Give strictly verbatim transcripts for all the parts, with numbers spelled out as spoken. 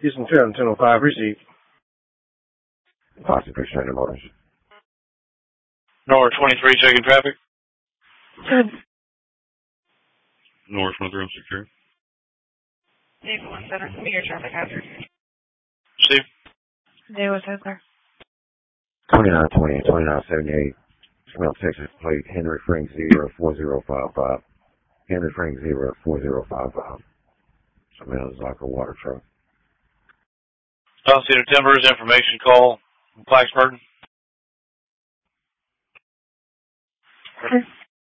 Houston two ten oh five, receive. Posse Christian Motors. North twenty-three, checking traffic. Good. North twenty-three, I'm secure. Dave one seven, your traffic hazard. Steve. Dave was out there. twenty-nine twenty and twenty-nine seventy-eight. Smell Texas plate Henry Frank zero four zero five five. Henry Frank zero four zero five five. Smell like a water truck. South Cedar Timbers, information call from Blacksburg. Okay.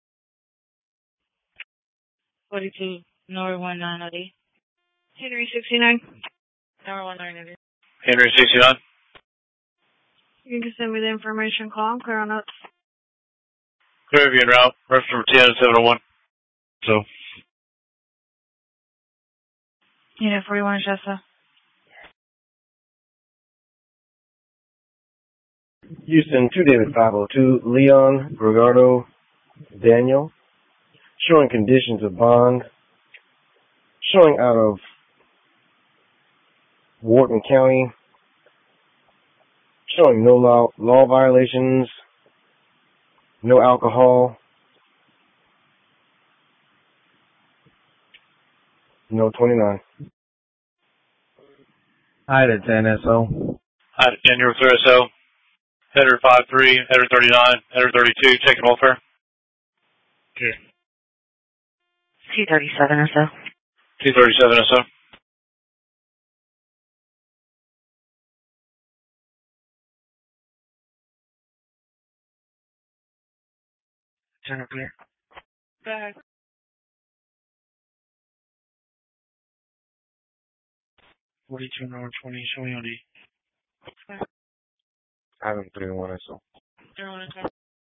forty-two, North one nine oh eight. Henry sixty-nine. North one nine oh eight. Henry sixty-nine. You can send me the information call. I'm clear on that. Caribbean route, reference number ten seven oh one. So. Unit forty-one, Shasta. Houston two David five oh two, Leon Gregardo Daniel, showing conditions of bond, showing out of Wharton County, showing no law, law violations, no alcohol, no twenty-nine. Hi to ten S O. Hi to ten, you're with S O. Header five three, header thirty-nine, header thirty-two, checking welfare. Okay. two thirty-seven or so. two thirty-seven S O. Turn up here. Go ahead. forty-two North twenty, showing O D. Item three one S O. They're on a